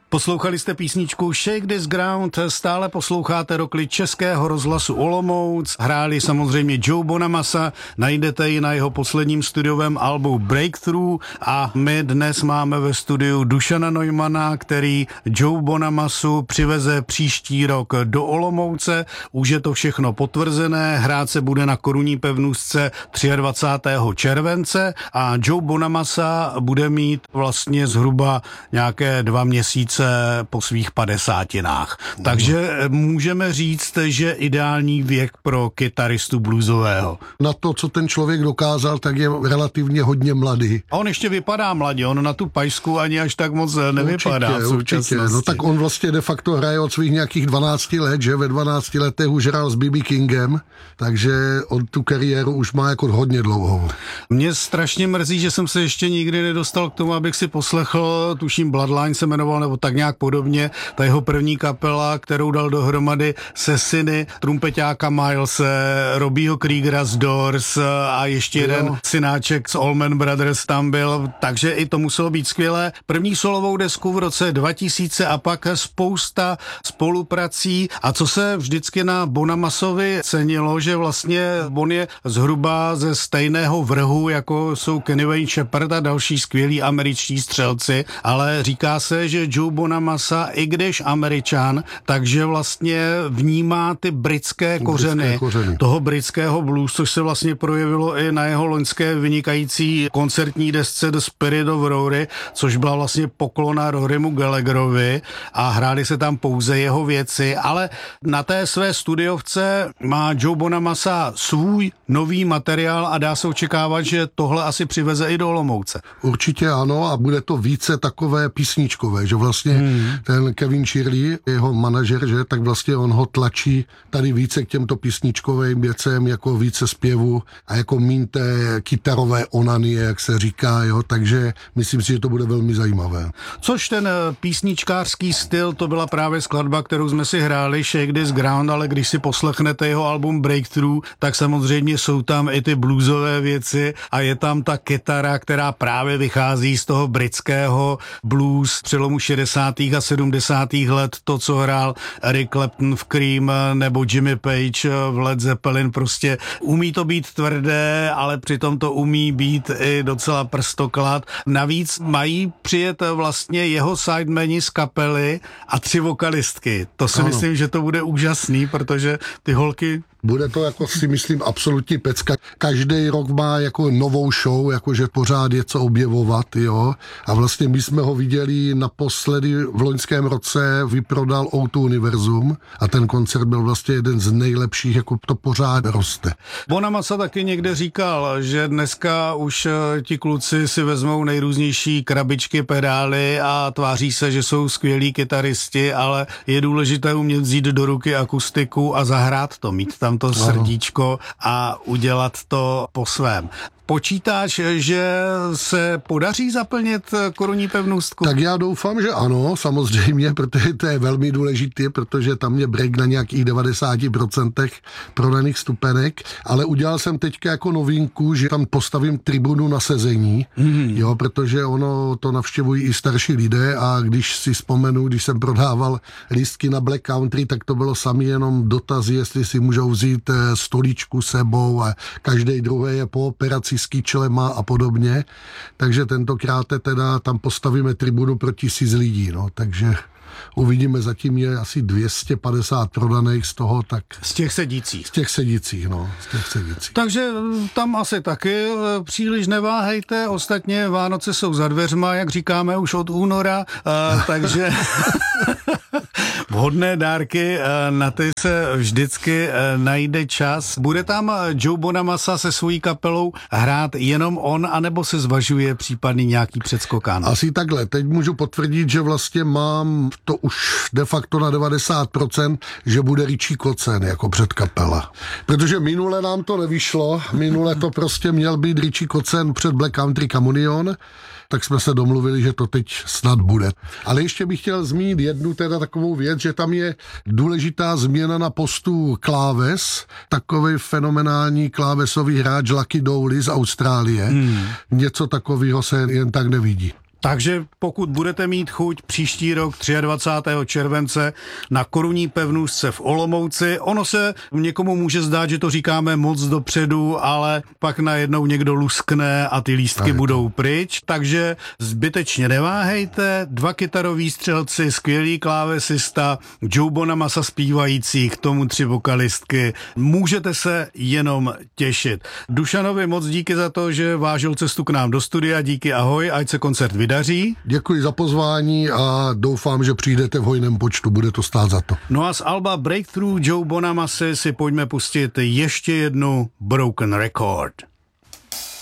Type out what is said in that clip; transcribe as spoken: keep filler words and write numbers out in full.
Poslouchali jste písničku Shake This Ground, stále posloucháte Rocklit Českého rozhlasu Olomouc. Hráli samozřejmě Joe Bonamassa, najdete ji na jeho posledním studiovém albu Breakthrough a my dnes máme ve studiu Dušana Neumana, který Joe Bonamassu přiveze příští rok do Olomouce. Už je to všechno potvrzené, hrát se bude na korunní pevnůstce dvacátého třetího července a Joe Bonamassa bude mít vlastně zhruba nějaké dva měsíce po svých padesátinách. Takže můžeme říct, že ideální věk pro kytaristu bluesového. Na to, co ten člověk dokázal, tak je relativně hodně mladý. A on ještě vypadá mladě, on na tu pajsku ani až tak moc nevypadá určitě, v současnosti. Určitě. No tak on vlastně de facto hraje od svých nějakých dvanácti let, že ve dvanácti letech už hrál s bé bé Kingem, takže on tu kariéru už má jako hodně dlouhou. Mě strašně mrzí, že jsem se ještě nikdy nedostal k tomu, abych si poslechl, tuším Bloodline se jmenoval, nebo tak nějak podobně, ta jeho první kapela, kterou dal dohromady se syny trumpeťáka Milese, Robbieho Kriegera z Doors a ještě jo. jeden synáček z Allman Brothers tam byl, takže i to muselo být skvělé. První solovou desku v roce dva tisíce a pak spousta spoluprací a co se vždycky na Bonamassovi cenilo, že vlastně on je zhruba ze stejného vrhu, jako jsou Kenny Wayne Shepherd a další skvělí američtí střelci, ale říká se, že Joe Bonamassa, i když Američan, takže vlastně vnímá ty britské kořeny, britské kořeny toho britského blues, což se vlastně projevilo i na jeho loňské vynikající koncertní desce The Spirit of Rory, což byla vlastně poklona Rorymu Gallagherovi a hráli se tam pouze jeho věci, ale na té své studiovce má Joe Bonamassa svůj nový materiál a dá se očekávat, že tohle asi přiveze i do Olomouce. Určitě ano a bude to více takové písničkové, že vlastně hmm. ten Kevin Shirley, jeho manažer, že tak vlastně on ho tlačí tady více k těmto písničkovým věcem, jako více zpěvu a jako míň té kytarové onanie, jak se říká, jo, takže myslím si, že to bude velmi zajímavé. Což ten písničkářský styl, to byla právě skladba, kterou jsme si hráli, Shake This Ground, ale když si poslechnete jeho album Breakthrough, tak samozřejmě jsou tam i ty bluesové věci a je tam ta kytara, která právě vychází z toho britského blues přelomu šedesátých a sedmdesátých let, to, co hrál Eric Clapton v Cream nebo Jimmy Page v Led Zeppelin, prostě umí to být tvrdé, ale přitom to umí být i docela prstoklad. Navíc mají přijet vlastně jeho sidemani z kapely a tři vokalistky. To si ano. myslím, že to bude úžasný, protože ty holky... Bude to, jako si myslím, absolutní pecka. Každý rok má jako novou show, jakože pořád je co objevovat, jo. A vlastně my jsme ho viděli naposledy v loňském roce, vyprodal ó dva Univerzum a ten koncert byl vlastně jeden z nejlepších, jako to pořád roste. Bonamassa taky někde říkal, že dneska už ti kluci si vezmou nejrůznější krabičky, pedály a tváří se, že jsou skvělí kytaristi, ale je důležité umět vzít do ruky akustiku a zahrát to, mít tam to srdíčko a udělat to po svém. Počítáš, že se podaří zaplnit korunní pevnůstku? Tak já doufám, že ano, samozřejmě, protože to je velmi důležité, protože tam je break na nějakých devadesát procent prodaných stupenek, ale udělal jsem teďka jako novinku, že tam postavím tribunu na sezení, mm. jo, protože ono to navštěvují i starší lidé a když si vzpomenu, když jsem prodával lístky na Black Country, tak to bylo sami jenom dotazy, jestli si můžou vzít stoličku sebou a každý druhý je po operaci s kyčlema a podobně, takže tentokrát teda tam postavíme tribunu pro tisíc lidí, no, takže uvidíme, zatím je asi dvě stě padesát prodaných z toho, tak... Z těch sedících. Z těch sedících, no, z těch sedících. Takže tam asi taky příliš neváhejte, ostatně Vánoce jsou za dveřma, jak říkáme už od února, uh, takže... Vhodné dárky, na ty se vždycky najde čas. Bude tam Joe Bonamassa se svojí kapelou hrát jenom on, anebo se zvažuje případný nějaký předskokán? Asi takhle. Teď můžu potvrdit, že vlastně mám to už de facto na devadesát procent, že bude Richie Kotzen jako předkapela. Protože minule nám to nevyšlo. Minule to prostě měl být Richie Kotzen před Black Country Communion, tak jsme se domluvili, že to teď snad bude. Ale ještě bych chtěl zmínit jednu teda takovou věc, že tam je důležitá změna na postu kláves, takový fenomenální klávesový hráč Lucky Dowley z Austrálie. Hmm. Něco takového se jen tak nevidí. Takže pokud budete mít chuť příští rok dvacátého třetího července na korunní pevnůzce v Olomouci, ono se někomu může zdát, že to říkáme moc dopředu, ale pak najednou někdo luskne a ty lístky budou pryč, takže zbytečně neváhejte, dva kytaroví střelci, skvělý klávesista, Joe Bonamassa zpívající, k tomu tři vokalistky, můžete se jenom těšit. Dušanovi moc díky za to, že vážil cestu k nám do studia, díky, ahoj, ať se koncert vydaří. Děkuji za pozvání a doufám, že přijdete v hojném počtu, bude to stát za to. No a z alba Breakthrough Joe Bonamassy si pojďme pustit ještě jednu Broken Record.